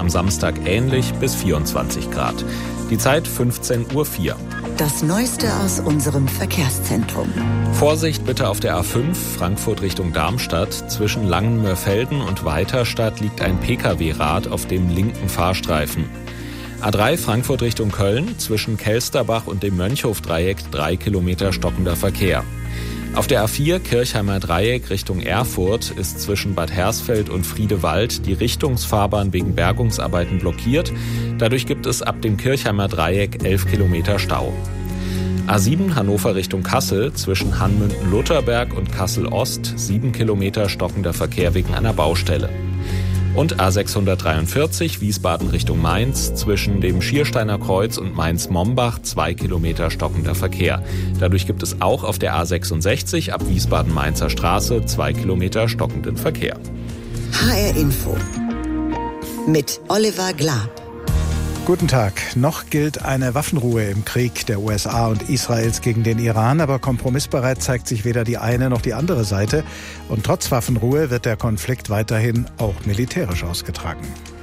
am Samstag ähnlich bis 24 Grad. Die Zeit 15:04 Uhr. Das Neueste aus unserem Verkehrszentrum. Vorsicht bitte auf der A5 Frankfurt Richtung Darmstadt. Zwischen Langenmörfelden und Weiterstadt liegt ein Pkw-Rad auf dem linken Fahrstreifen. A3 Frankfurt Richtung Köln. Zwischen Kelsterbach und dem Mönchhof-Dreieck 3 Kilometer stockender Verkehr. Auf der A4 Kirchheimer Dreieck Richtung Erfurt ist zwischen Bad Hersfeld und Friedewald die Richtungsfahrbahn wegen Bergungsarbeiten blockiert. Dadurch gibt es ab dem Kirchheimer Dreieck 11 Kilometer Stau. A7 Hannover Richtung Kassel zwischen Hanmünden-Lutherberg und Kassel-Ost 7 Kilometer stockender Verkehr wegen einer Baustelle. Und A643 Wiesbaden Richtung Mainz zwischen dem Schiersteiner Kreuz und Mainz-Mombach 2 Kilometer stockender Verkehr. Dadurch gibt es auch auf der A66 ab Wiesbaden-Mainzer Straße 2 Kilometer stockenden Verkehr. HR Info mit Oliver Glab. Guten Tag. Noch gilt eine Waffenruhe im Krieg der USA und Israels gegen den Iran, aber kompromissbereit zeigt sich weder die eine noch die andere Seite. Und trotz Waffenruhe wird der Konflikt weiterhin auch militärisch ausgetragen.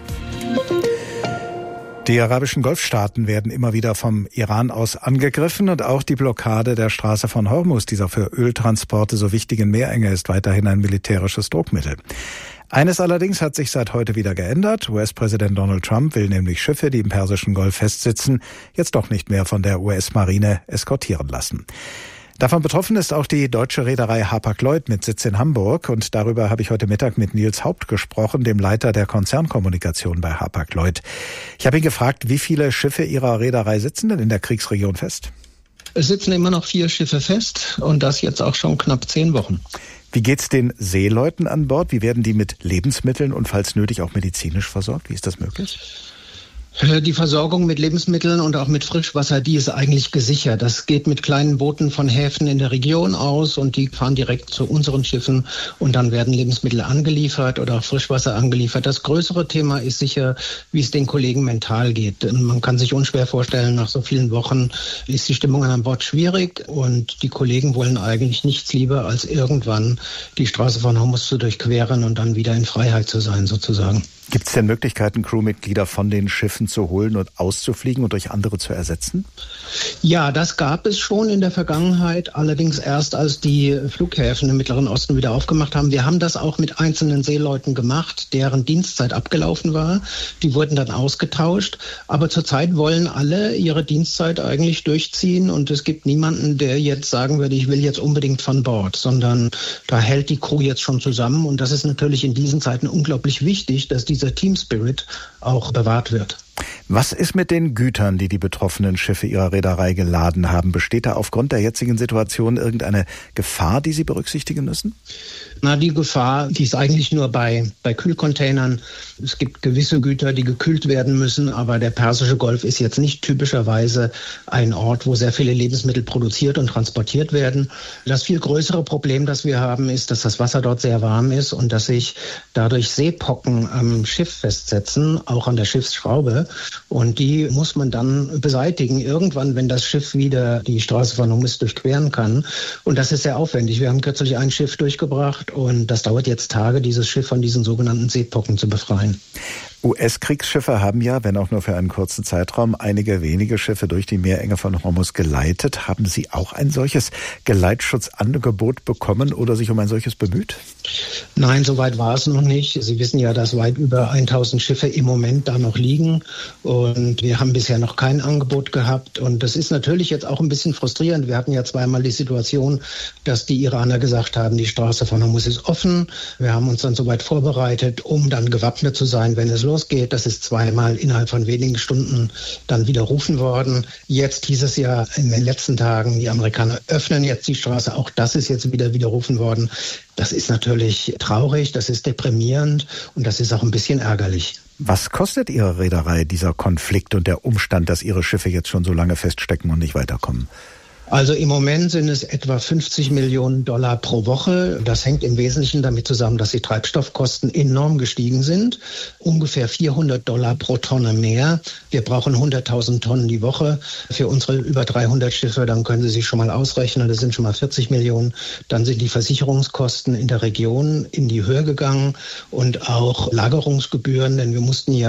Die arabischen Golfstaaten werden immer wieder vom Iran aus angegriffen und auch die Blockade der Straße von Hormuz, dieser für Öltransporte so wichtigen Meerenge, ist weiterhin ein militärisches Druckmittel. Eines allerdings hat sich seit heute wieder geändert. US-Präsident Donald Trump will nämlich Schiffe, die im Persischen Golf festsitzen, jetzt doch nicht mehr von der US-Marine eskortieren lassen. Davon betroffen ist auch die deutsche Reederei Hapag-Lloyd mit Sitz in Hamburg. Und darüber habe ich heute Mittag mit Nils Haupt gesprochen, dem Leiter der Konzernkommunikation bei Hapag-Lloyd. Ich habe ihn gefragt, wie viele Schiffe Ihrer Reederei sitzen denn in der Kriegsregion fest? Es sitzen immer noch 4 Schiffe fest und das jetzt auch schon knapp 10 Wochen. Wie geht's den Seeleuten an Bord? Wie werden die mit Lebensmitteln und falls nötig auch medizinisch versorgt? Wie ist das möglich? Die Versorgung mit Lebensmitteln und auch mit Frischwasser, die ist eigentlich gesichert. Das geht mit kleinen Booten von Häfen in der Region aus und die fahren direkt zu unseren Schiffen und dann werden Lebensmittel angeliefert oder auch Frischwasser angeliefert. Das größere Thema ist sicher, wie es den Kollegen mental geht. Man kann sich unschwer vorstellen, nach so vielen Wochen ist die Stimmung an Bord schwierig und die Kollegen wollen eigentlich nichts lieber, als irgendwann die Straße von Hormuz zu durchqueren und dann wieder in Freiheit zu sein, sozusagen. Gibt es denn Möglichkeiten, Crewmitglieder von den Schiffen zu holen und auszufliegen und durch andere zu ersetzen? Ja, das gab es schon in der Vergangenheit, allerdings erst als die Flughäfen im Mittleren Osten wieder aufgemacht haben. Wir haben das auch mit einzelnen Seeleuten gemacht, deren Dienstzeit abgelaufen war. Die wurden dann ausgetauscht, aber zurzeit wollen alle ihre Dienstzeit eigentlich durchziehen und es gibt niemanden, der jetzt sagen würde, ich will jetzt unbedingt von Bord, sondern da hält die Crew jetzt schon zusammen und das ist natürlich in diesen Zeiten unglaublich wichtig, dass dieser Team Spirit auch bewahrt wird. Was ist mit den Gütern, die die betroffenen Schiffe Ihrer Reederei geladen haben? Besteht da aufgrund der jetzigen Situation irgendeine Gefahr, die Sie berücksichtigen müssen? Die Gefahr, die ist eigentlich nur bei Kühlcontainern. Es gibt gewisse Güter, die gekühlt werden müssen, aber der Persische Golf ist jetzt nicht typischerweise ein Ort, wo sehr viele Lebensmittel produziert und transportiert werden. Das viel größere Problem, das wir haben, ist, dass das Wasser dort sehr warm ist und dass sich dadurch Seepocken am Schiff festsetzen, auch an der Schiffsschraube. Und die muss man dann beseitigen, irgendwann, wenn das Schiff wieder die Straße von Hormuz durchqueren kann. Und das ist sehr aufwendig. Wir haben kürzlich ein Schiff durchgebracht und das dauert jetzt Tage, dieses Schiff von diesen sogenannten Seepocken zu befreien. US-Kriegsschiffe haben ja, wenn auch nur für einen kurzen Zeitraum, einige wenige Schiffe durch die Meerenge von Hormuz geleitet. Haben Sie auch ein solches Geleitschutzangebot bekommen oder sich um ein solches bemüht? Nein, soweit war es noch nicht. Sie wissen ja, dass weit über 1000 Schiffe im Moment da noch liegen und wir haben bisher noch kein Angebot gehabt und das ist natürlich jetzt auch ein bisschen frustrierend. Wir hatten ja zweimal die Situation, dass die Iraner gesagt haben, die Straße von Hormuz ist offen. Wir haben uns dann soweit vorbereitet, um dann gewappnet zu sein, wenn es losgeht. Das ist zweimal innerhalb von wenigen Stunden dann widerrufen worden. Jetzt hieß es ja in den letzten Tagen, die Amerikaner öffnen jetzt die Straße. Auch das ist jetzt wieder widerrufen worden. Das ist natürlich traurig, das ist deprimierend und das ist auch ein bisschen ärgerlich. Was kostet Ihre Reederei dieser Konflikt und der Umstand, dass Ihre Schiffe jetzt schon so lange feststecken und nicht weiterkommen? Also im Moment sind es etwa $50 Millionen pro Woche. Das hängt im Wesentlichen damit zusammen, dass die Treibstoffkosten enorm gestiegen sind. Ungefähr $400 pro Tonne mehr. Wir brauchen 100.000 Tonnen die Woche für unsere über 300 Schiffe. Dann können Sie sich schon mal ausrechnen, das sind schon mal 40 Millionen. Dann sind die Versicherungskosten in der Region in die Höhe gegangen und auch Lagerungsgebühren, denn wir mussten ja